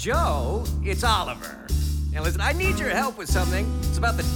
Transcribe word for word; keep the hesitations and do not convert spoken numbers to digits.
Joe, it's Oliver. Now listen, I need your help with something. It's about the